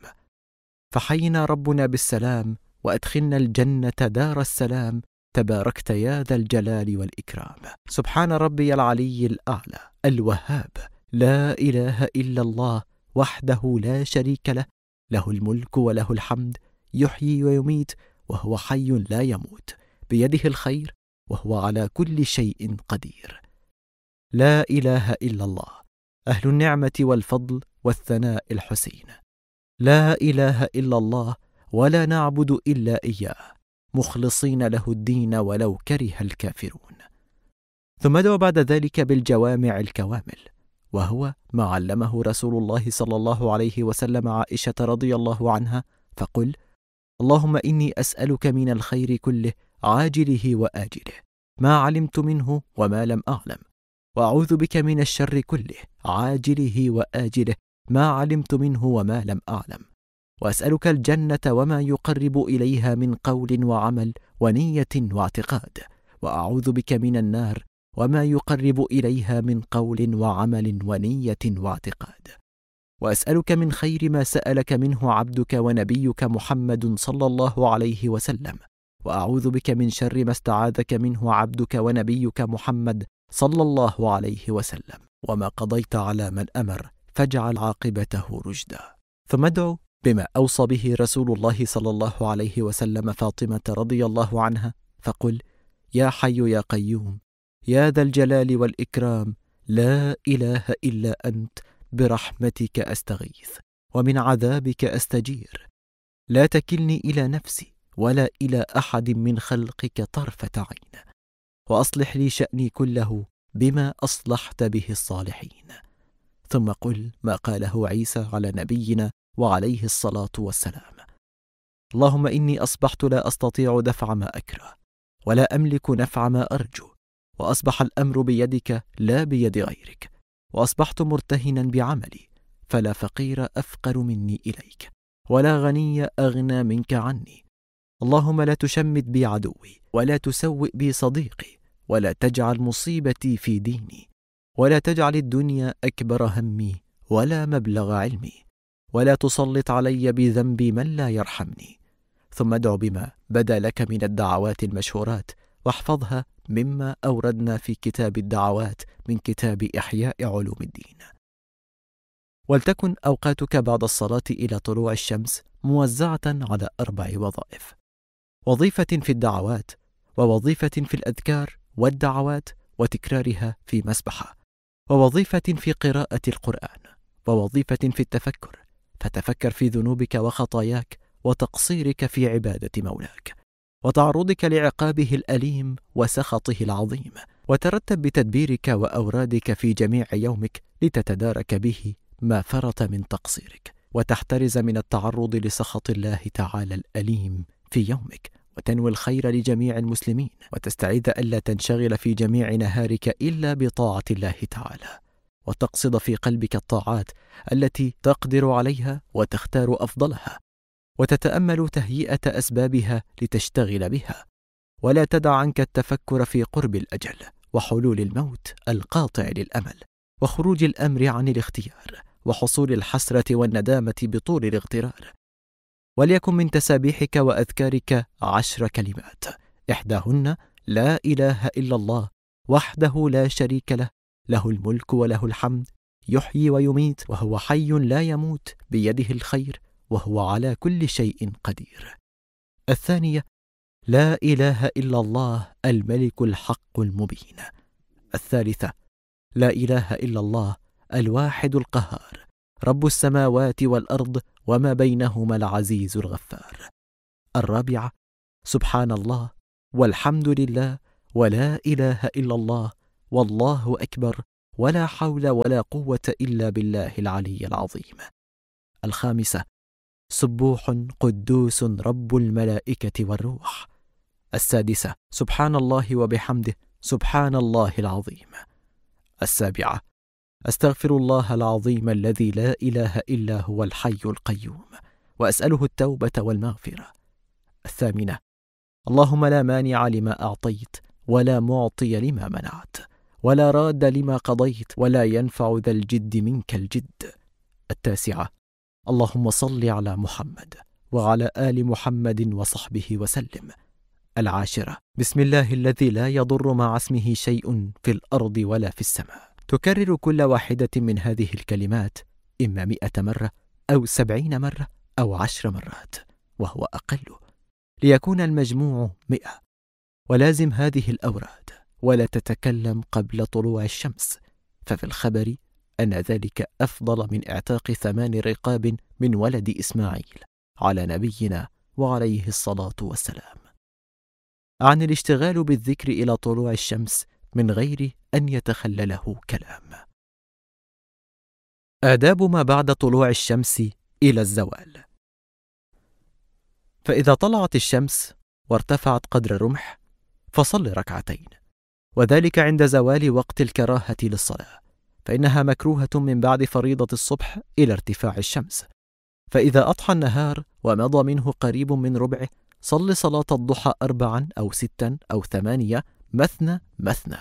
S1: فحينا ربنا بالسلام وأدخلنا الجنة دار السلام، تباركت يا ذا الجلال والإكرام. سبحان ربي العلي الأعلى الوهاب، لا إله إلا الله وحده لا شريك له، له الملك وله الحمد، يحيي ويميت وهو حي لا يموت، بيده الخير وهو على كل شيء قدير. لا إله إلا الله، أهل النعمة والفضل والثناء الحسين. لا إله إلا الله، ولا نعبد إلا إياه، مخلصين له الدين ولو كره الكافرون. ثم ادعو بعد ذلك بالجوامع الكوامل، وهو ما علمه رسول الله صلى الله عليه وسلم عائشة رضي الله عنها، فقل: اللهم إني أسألك من الخير كله عاجله وآجله، ما علمت منه وما لم أعلم، وأعوذ بك من الشر كله عاجله وآجله، ما علمت منه وما لم أعلم، وأسألك الجنة وما يقرب إليها من قول وعمل ونية واعتقاد، وأعوذ بك من النار وما يقرب إليها من قول وعمل ونية واعتقاد، وأسألك من خير ما سألك منه عبدك ونبيك محمد صلى الله عليه وسلم، وأعوذ بك من شر ما استعاذك منه عبدك ونبيك محمد صلى الله عليه وسلم، وما قضيت على من أمر فاجعل عاقبته رشدا. ثم ادعو بما أوصى به رسول الله صلى الله عليه وسلم فاطمة رضي الله عنها، فقل: يا حي يا قيوم يا ذا الجلال والإكرام، لا إله إلا أنت، برحمتك أستغيث ومن عذابك أستجير، لا تكلني إلى نفسي ولا إلى أحد من خلقك طرفة عين، وأصلح لي شأني كله بما أصلحت به الصالحين. ثم قل ما قاله عيسى على نبينا وعليه الصلاة والسلام: اللهم إني أصبحت لا أستطيع دفع ما أكره ولا أملك نفع ما أرجو، وأصبح الأمر بيدك لا بيد غيرك، وأصبحت مرتهنا بعملي، فلا فقير أفقر مني إليك ولا غني أغنى منك عني. اللهم لا تشمت بي عدوي ولا تسوئ بي صديقي، ولا تجعل مصيبتي في ديني، ولا تجعل الدنيا أكبر همي ولا مبلغ علمي، ولا تسلط علي بذنبي من لا يرحمني. ثم ادع بما بدا لك من الدعوات المشهورات، واحفظها مما أوردنا في كتاب الدعوات من كتاب إحياء علوم الدين. ولتكن أوقاتك بعد الصلاة إلى طلوع الشمس موزعة على أربع وظائف: وظيفة في الدعوات، ووظيفة في الأذكار والدعوات وتكرارها في مسبحة، ووظيفة في قراءة القرآن، ووظيفة في التفكر، فتفكر في ذنوبك وخطاياك وتقصيرك في عبادة مولاك، وتعرضك لعقابه الأليم وسخطه العظيم، وترتب بتدبيرك وأورادك في جميع يومك لتتدارك به ما فرط من تقصيرك، وتحترز من التعرض لسخط الله تعالى الأليم في يومك، وتنوي الخير لجميع المسلمين، وتستعيذ ألا تنشغل في جميع نهارك إلا بطاعة الله تعالى، وتقصد في قلبك الطاعات التي تقدر عليها وتختار أفضلها، وتتأمل تهيئة أسبابها لتشتغل بها، ولا تدع عنك التفكر في قرب الأجل وحلول الموت القاطع للأمل، وخروج الأمر عن الاختيار، وحصول الحسرة والندامة بطول الاغترار. وليكن من تسابيحك وأذكارك عشر كلمات، إحداهن لا إله إلا الله وحده لا شريك له، له الملك وله الحمد، يحيي ويميت وهو حي لا يموت، بيده الخير وهو على كل شيء قدير. الثانية لا إله إلا الله الملك الحق المبين. الثالثة لا إله إلا الله الواحد القهار، رب السماوات والأرض وما بينهما العزيز الغفار. الرابعة سبحان الله والحمد لله ولا إله إلا الله والله أكبر ولا حول ولا قوة إلا بالله العلي العظيم. الخامسة سبوح قدوس رب الملائكة والروح. السادسة: سبحان الله وبحمده سبحان الله العظيم. السابعة: أستغفر الله العظيم الذي لا إله إلا هو الحي القيوم وأسأله التوبة والمغفرة. الثامنة: اللهم لا مانع لما أعطيت ولا معطي لما منعت ولا راد لما قضيت ولا ينفع ذا الجد منك الجد. التاسعة: اللهم صل على محمد وعلى آل محمد وصحبه وسلم. العاشرة: بسم الله الذي لا يضر مع اسمه شيء في الأرض ولا في السماء. تكرر كل واحدة من هذه الكلمات إما مئة مرة أو سبعين مرة أو عشر مرات وهو أقل، ليكون المجموع مئة. ولازم هذه الأوراد ولا تتكلم قبل طلوع الشمس، ففي الخبر أن ذلك أفضل من اعتاق ثمان رقاب من ولد إسماعيل على نبينا وعليه الصلاة والسلام. عن الاشتغال بالذكر إلى طلوع الشمس من غير أن يتخلله كلام. آداب ما بعد طلوع الشمس إلى الزوال. فإذا طلعت الشمس وارتفعت قدر رمح فصل ركعتين، وذلك عند زوال وقت الكراهة للصلاة، فإنها مكروهة من بعد فريضة الصبح إلى ارتفاع الشمس. فإذا أضحى النهار ومضى منه قريب من ربعه صل صلاة الضحى أربعا أو ستا أو ثمانية مثنى مثنى.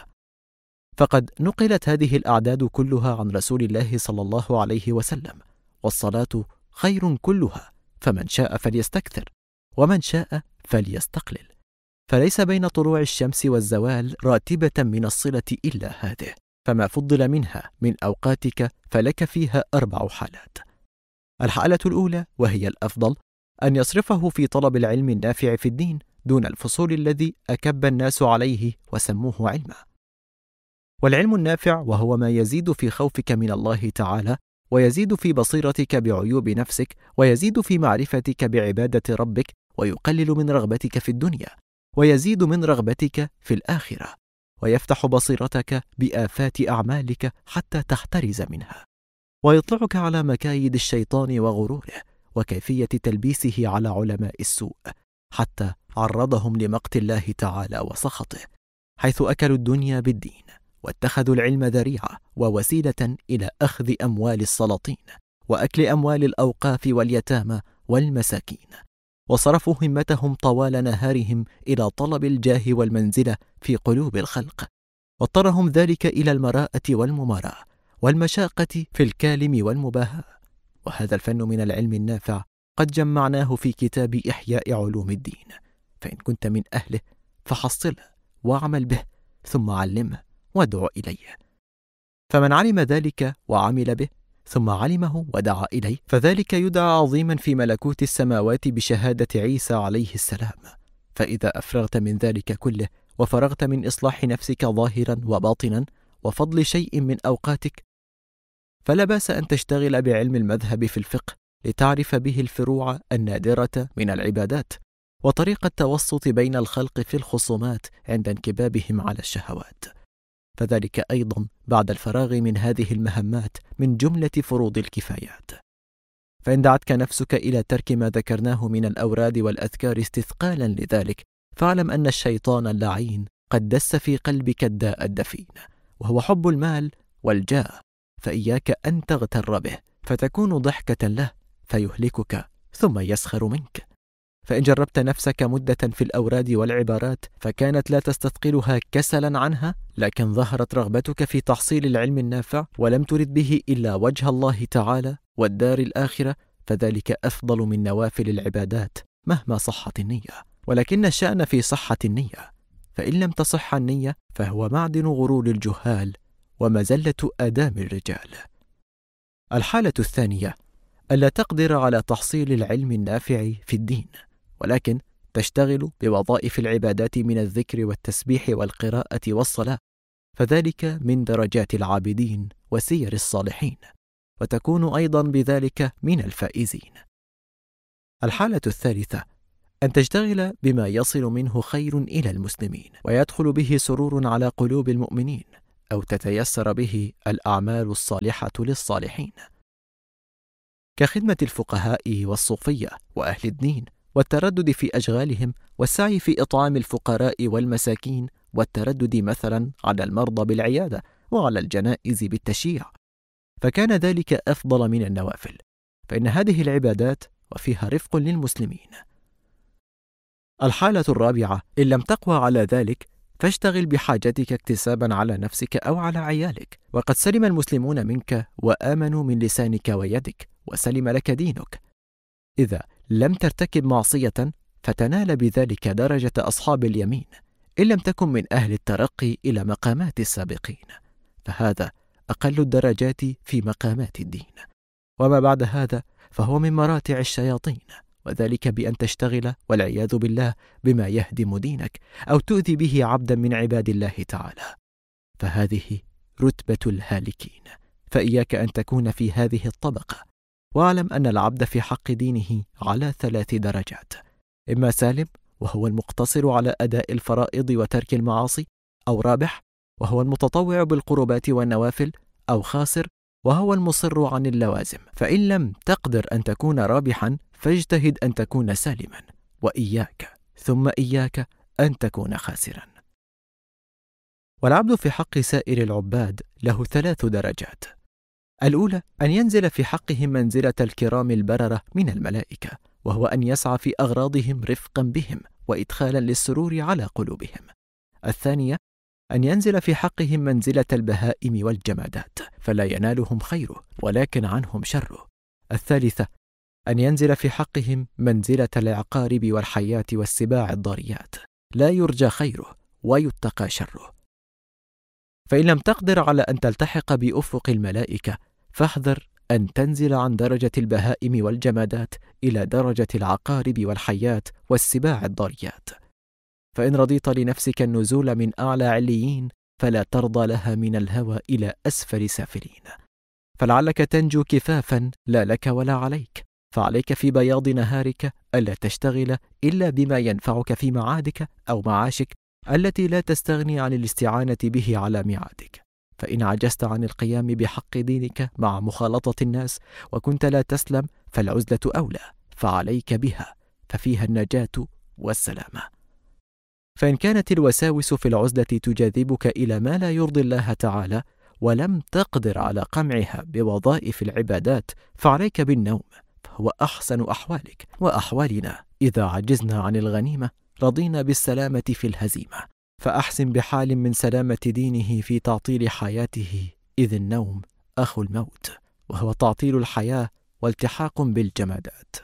S1: فقد نقلت هذه الأعداد كلها عن رسول الله صلى الله عليه وسلم، والصلاة خير كلها، فمن شاء فليستكثر ومن شاء فليستقلل، فليس بين طلوع الشمس والزوال راتبة من الصلة إلا هذه، فما فضل منها من أوقاتك فلك فيها أربع حالات. الحالة الأولى وهي الأفضل أن يصرفه في طلب العلم النافع في الدين دون الفصول الذي أكب الناس عليه وسموه علما. والعلم النافع وهو ما يزيد في خوفك من الله تعالى، ويزيد في بصيرتك بعيوب نفسك، ويزيد في معرفتك بعبادة ربك، ويقلل من رغبتك في الدنيا، ويزيد من رغبتك في الآخرة، ويفتح بصيرتك بآفات أعمالك حتى تحترز منها، ويطلعك على مكايد الشيطان وغروره وكيفية تلبيسه على علماء السوء، حتى عرضهم لمقت الله تعالى وسخطه، حيث أكلوا الدنيا بالدين واتخذوا العلم ذريعة ووسيلة إلى أخذ أموال السلاطين وأكل أموال الأوقاف واليتامى والمساكين، وصرفوا همتهم طوال نهارهم إلى طلب الجاه والمنزلة في قلوب الخلق، واضطرهم ذلك إلى المراءة والمماراة والمشاقة في الكالم والمباهاة. وهذا الفن من العلم النافع قد جمعناه في كتاب إحياء علوم الدين، فإن كنت من أهله فحصله واعمل به ثم علمه وادع إليه. فمن علم ذلك وعمل به ثم علمه ودعا إليه فذلك يدعى عظيما في ملكوت السماوات بشهادة عيسى عليه السلام. فإذا أفرغت من ذلك كله وفرغت من إصلاح نفسك ظاهرا وباطنا وفضل شيء من أوقاتك، فلا بأس أن تشتغل بعلم المذهب في الفقه لتعرف به الفروع النادرة من العبادات وطريق التوسط بين الخلق في الخصومات عند انكبابهم على الشهوات، فذلك أيضا بعد الفراغ من هذه المهمات من جملة فروض الكفايات. فإن دعتك نفسك إلى ترك ما ذكرناه من الأوراد والأذكار استثقالا لذلك، فاعلم أن الشيطان اللعين قد دس في قلبك الداء الدفين، وهو حب المال والجاه، فإياك أن تغتر به فتكون ضحكة له فيهلكك ثم يسخر منك. فإن جربت نفسك مدة في الأوراد والعبارات فكانت لا تستثقلها كسلا عنها، لكن ظهرت رغبتك في تحصيل العلم النافع ولم ترد به إلا وجه الله تعالى والدار الآخرة، فذلك أفضل من نوافل العبادات مهما صحت النية. ولكن الشأن في صحة النية، فإن لم تصح النية فهو معدن غرور الجهال ومزلة آدام الرجال. الحالة الثانية ألا تقدر على تحصيل العلم النافع في الدين، ولكن تشتغل بوظائف العبادات من الذكر والتسبيح والقراءة والصلاة، فذلك من درجات العابدين وسير الصالحين، وتكون أيضا بذلك من الفائزين. الحالة الثالثة أن تشتغل بما يصل منه خير إلى المسلمين ويدخل به سرور على قلوب المؤمنين، أو تتيسر به الأعمال الصالحة للصالحين، كخدمة الفقهاء والصوفية وأهل الدين والتردد في أشغالهم والسعي في إطعام الفقراء والمساكين والتردد مثلا على المرضى بالعيادة وعلى الجنائز بالتشييع، فكان ذلك أفضل من النوافل، فإن هذه العبادات وفيها رفق للمسلمين. الحالة الرابعة: إن لم تقوى على ذلك فاشتغل بحاجتك اكتسابا على نفسك أو على عيالك، وقد سلم المسلمون منك وآمنوا من لسانك ويدك وسلم لك دينك. إذا لم ترتكب معصية فتنال بذلك درجة أصحاب اليمين، إن لم تكن من أهل الترقي إلى مقامات السابقين، فهذا أقل الدرجات في مقامات الدين، وما بعد هذا فهو من مراتع الشياطين، وذلك بأن تشتغل والعياذ بالله بما يهدم دينك أو تؤذي به عبدا من عباد الله تعالى، فهذه رتبة الهالكين، فإياك أن تكون في هذه الطبقة. واعلم أن العبد في حق دينه على ثلاث درجات: إما سالم وهو المقتصر على أداء الفرائض وترك المعاصي، أو رابح وهو المتطوع بالقربات والنوافل، أو خاسر وهو المصر عن اللوازم. فإن لم تقدر أن تكون رابحا فاجتهد أن تكون سالما، وإياك ثم إياك أن تكون خاسرا. والعبد في حق سائر العباد له ثلاث درجات: الأولى أن ينزل في حقهم منزلة الكرام البررة من الملائكة، وهو أن يسعى في أغراضهم رفقا بهم وإدخالا للسرور على قلوبهم. الثانية أن ينزل في حقهم منزلة البهائم والجمادات، فلا ينالهم خيره ولكن عنهم شره. الثالثة أن ينزل في حقهم منزلة العقارب والحياة والسباع الضاريات، لا يرجى خيره ويتقى شره. فإن لم تقدر على أن تلتحق بأفق الملائكة فاحذر أن تنزل عن درجة البهائم والجمادات إلى درجة العقارب والحيات والسباع الضاريات، فإن رضيت لنفسك النزول من أعلى عليين فلا ترضى لها من الهوى إلى أسفل سافلين، فلعلك تنجو كفافا لا لك ولا عليك. فعليك في بياض نهارك ألا تشتغل إلا بما ينفعك في معادك أو معاشك التي لا تستغني عن الاستعانة به على ميعادك. فإن عجزت عن القيام بحق دينك مع مخالطة الناس وكنت لا تسلم فالعزلة أولى، فعليك بها، ففيها النجاة والسلامة. فإن كانت الوساوس في العزلة تجاذبك إلى ما لا يرضي الله تعالى ولم تقدر على قمعها بوظائف العبادات فعليك بالنوم، فهو أحسن أحوالك وأحوالنا. إذا عجزنا عن الغنيمة رضينا بالسلامة في الهزيمة، فأحسن بحال من سلامة دينه في تعطيل حياته، إذ النوم أخو الموت، وهو تعطيل الحياة والتحاق بالجمادات.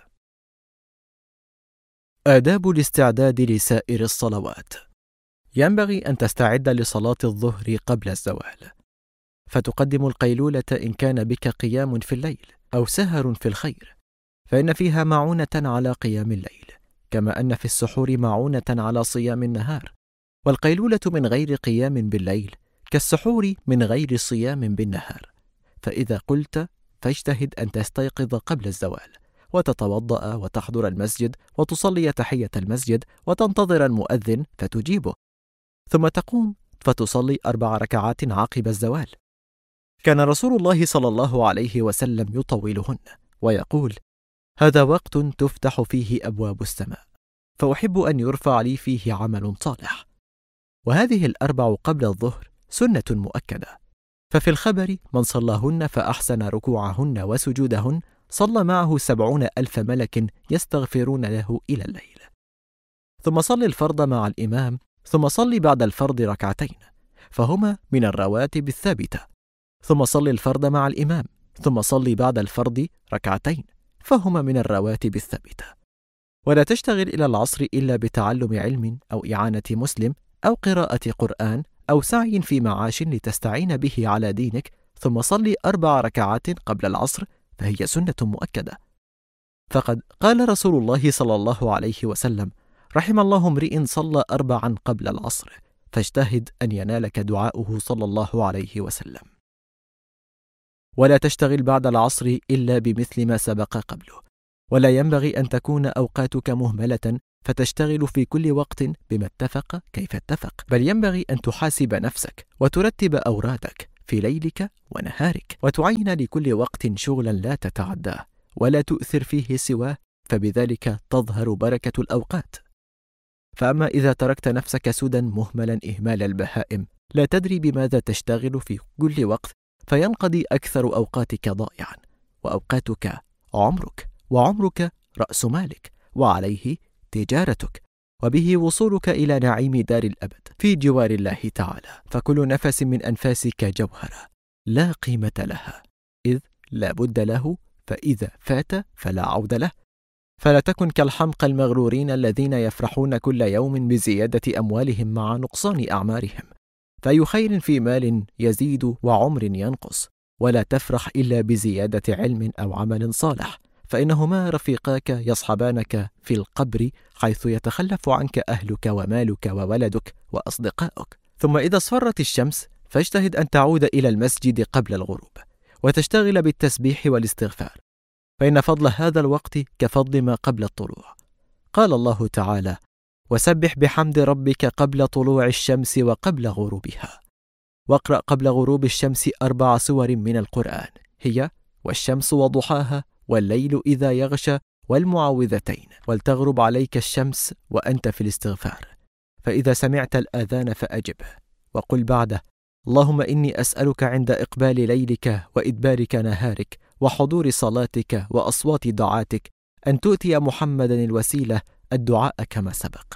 S1: آداب الاستعداد لسائر الصلوات: ينبغي أن تستعد لصلاة الظهر قبل الزوال، فتقدم القيلولة إن كان بك قيام في الليل أو سهر في الخير، فإن فيها معونة على قيام الليل، كما أن في السحور معونة على صيام النهار. والقيلولة من غير قيام بالليل كالسحور من غير صيام بالنهار. فإذا قلت فاجتهد أن تستيقظ قبل الزوال وتتوضأ وتحضر المسجد وتصلي تحية المسجد وتنتظر المؤذن فتجيبه، ثم تقوم فتصلي أربع ركعات عقب الزوال. كان رسول الله صلى الله عليه وسلم يطولهن ويقول: هذا وقت تفتح فيه أبواب السماء، فأحب أن يرفع لي فيه عمل صالح. وهذه الأربع قبل الظهر سنة مؤكدة، ففي الخبر: من صلاهن فأحسن ركوعهن وسجودهن صلى معه سبعون ألف ملك يستغفرون له إلى الليل. ثم صل الفرض مع الإمام، ثم صل بعد الفرض ركعتين، فهما من الرواتب الثابتة. ثم صل الفرض مع الإمام، ثم صل بعد الفرض ركعتين، فهما من الرواتب الثابتة. ولا تشتغل إلى العصر إلا بتعلم علم أو إعانة مسلم أو قراءة قرآن أو سعي في معاش لتستعين به على دينك، ثم صل أربع ركعات قبل العصر، فهي سنة مؤكدة. فقد قال رسول الله صلى الله عليه وسلم: رحم الله امرئ صلى أربعا قبل العصر، فاجتهد أن ينالك دعاؤه صلى الله عليه وسلم. ولا تشتغل بعد العصر إلا بمثل ما سبق قبله، ولا ينبغي أن تكون أوقاتك مهملة فتشتغل في كل وقت بما اتفق كيف اتفق، بل ينبغي أن تحاسب نفسك وترتب أورادك في ليلك ونهارك، وتعين لكل وقت شغلا لا تتعداه ولا تؤثر فيه سواه، فبذلك تظهر بركة الأوقات. فأما إذا تركت نفسك سدى مهملا إهمال البهائم، لا تدري بماذا تشتغل في كل وقت، فينقضي أكثر أوقاتك ضائعا، وأوقاتك عمرك، وعمرك رأس مالك، وعليه تجارتك، وبه وصولك إلى نعيم دار الأبد في جوار الله تعالى. فكل نفس من أنفاسك جوهرة لا قيمة لها، إذ لا بد له، فإذا فات فلا عود له. فلا تكن كالحمقى المغرورين الذين يفرحون كل يوم بزيادة أموالهم مع نقصان أعمارهم، فأي خير في مال يزيد وعمر ينقص، ولا تفرح إلا بزيادة علم أو عمل صالح، فإنهما رفيقاك يصحبانك في القبر حيث يتخلف عنك أهلك ومالك وولدك وأصدقائك. ثم إذا اصفرت الشمس فاجتهد أن تعود إلى المسجد قبل الغروب، وتشتغل بالتسبيح والاستغفار، فإن فضل هذا الوقت كفضل ما قبل الطلوع. قال الله تعالى: وسبح بحمد ربك قبل طلوع الشمس وقبل غروبها. واقرأ قبل غروب الشمس أربع سور من القرآن، هي والشمس وضحاها، والليل إذا يغشى، والمعوذتين، ولتغرب عليك الشمس وأنت في الاستغفار. فإذا سمعت الآذان فأجبه، وقل بعده: اللهم إني أسألك عند إقبال ليلك وإدبارك نهارك وحضور صلاتك وأصوات دعاتك أن تؤتي محمدا الوسيلة، الدعاء كما سبق.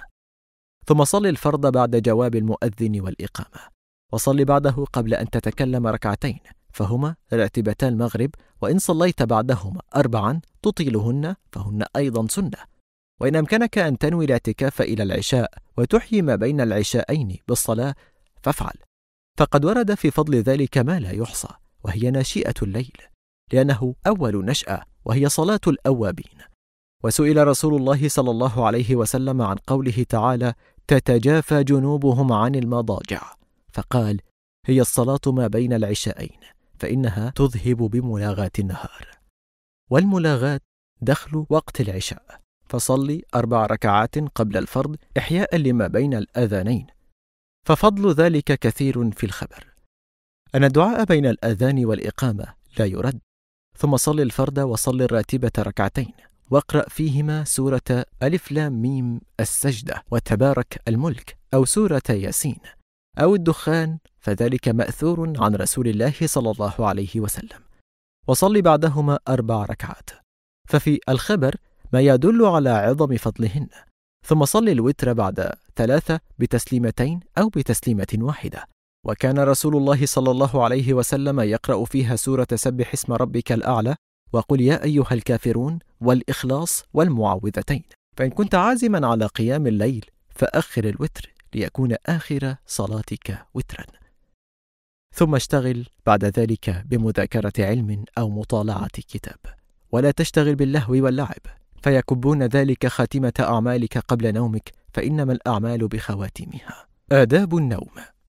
S1: ثم صل الفرض بعد جواب المؤذن والإقامة، وصل بعده قبل أن تتكلم ركعتين، فهما راتبتا المغرب، وإن صليت بعدهما أربعا تطيلهن فهن أيضا سنة. وإن أمكنك أن تنوي الاعتكاف إلى العشاء وتحيي ما بين العشاءين بالصلاة فافعل، فقد ورد في فضل ذلك ما لا يحصى، وهي ناشئة الليل، لأنه أول نشأة، وهي صلاة الأوابين. وسئل رسول الله صلى الله عليه وسلم عن قوله تعالى: تتجافى جنوبهم عن المضاجع، فقال: هي الصلاة ما بين العشاءين، فإنها تذهب بملاغاة النهار. والملاغاة دخل وقت العشاء، فصلي أربع ركعات قبل الفرض إحياء لما بين الأذانين، ففضل ذلك كثير في الخبر. أن الدعاء بين الأذان والإقامة لا يرد. ثم صل الفرد وصل الراتبة ركعتين، واقرأ فيهما سورة ألف لام ميم السجدة وتبارك الملك، أو سورة ياسين أو الدخان، فذلك مأثور عن رسول الله صلى الله عليه وسلم. وصل بعدهما أربع ركعات، ففي الخبر ما يدل على عظم فضلهن. ثم صل الوتر بعد ثلاثة بتسليمتين أو بتسليمة واحدة، وكان رسول الله صلى الله عليه وسلم يقرأ فيها سورة سبح اسم ربك الأعلى، وقل يا أيها الكافرون، والإخلاص، والمعوذتين. فإن كنت عازما على قيام الليل فأخر الوتر ليكون آخر صلاتك وترا. ثم اشتغل بعد ذلك بمذاكرة علم أو مطالعة كتاب، ولا تشتغل باللهو واللعب، فيكبون ذلك خاتمة أعمالك قبل نومك، فإنما الأعمال بخواتيمها. آداب النوم.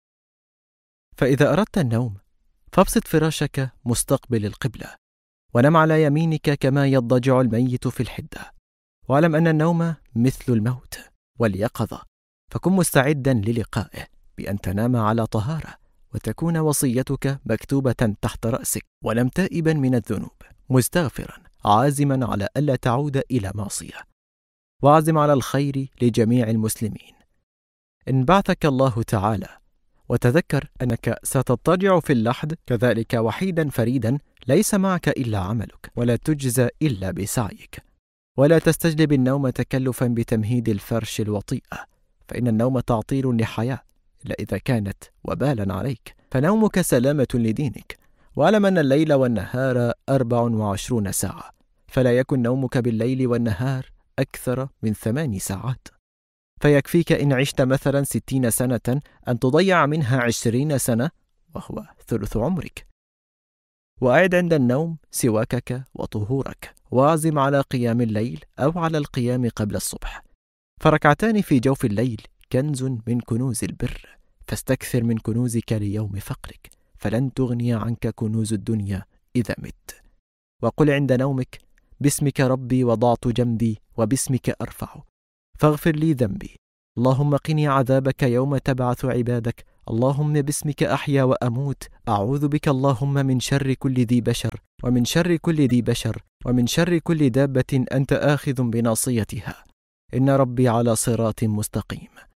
S1: فإذا أردت النوم فابسط فراشك مستقبل القبلة، ونم على يمينك كما يضجع الميت في الحدة. واعلم أن النوم مثل الموت واليقظة، فكن مستعدا للقائه بأن تنام على طهارة، وتكون وصيتك مكتوبة تحت رأسك، ونم تائبا من الذنوب مستغفرا عازما على ألا تعود إلى معصية، واعزم على الخير لجميع المسلمين إن بعثك الله تعالى. وتذكر أنك ستضطجع في اللحد كذلك وحيدا فريدا، ليس معك إلا عملك، ولا تجزى إلا بسعيك. ولا تستجلب النوم تكلفا بتمهيد الفرش الوطيئة، فإن النوم تعطيل لحياة، إلا إذا كانت وبالا عليك، فنومك سلامة لدينك. واعلم أن الليل والنهار أربع وعشرون ساعة، فلا يكن نومك بالليل والنهار أكثر من ثمان ساعات، فيكفيك إن عشت مثلا ستين سنة أن تضيع منها عشرين سنة، وهو ثلث عمرك. وأعد عند النوم سواكك وطهورك، واعزم على قيام الليل أو على القيام قبل الصبح، فركعتان في جوف الليل كنز من كنوز البر، فاستكثر من كنوزك ليوم فقرك، فلن تغني عنك كنوز الدنيا إذا مت. وقل عند نومك: باسمك ربي وضعت جنبي وباسمك أرفع، فاغفر لي ذنبي، اللهم قني عذابك يوم تبعث عبادك، اللهم باسمك أحيا وأموت، أعوذ بك اللهم من شر كل ذي بشر ومن شر كل ذي بشر، ومن شر كل دابة أنت آخذ بناصيتها، إن ربي على صراط مستقيم.